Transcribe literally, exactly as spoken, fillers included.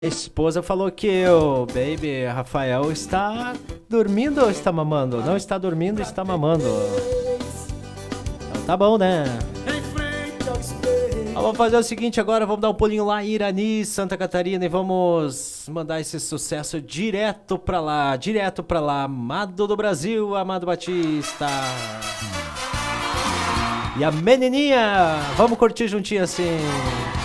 A esposa falou que o baby Rafael está dormindo ou está mamando? Não está dormindo, está mamando. Então tá bom, né? Ah, vamos fazer o seguinte agora, vamos dar um pulinho lá em Irani, Santa Catarina, e vamos mandar esse sucesso direto pra lá, direto pra lá. Amado do Brasil, Amado Batista. E a menininha, vamos curtir juntinho assim.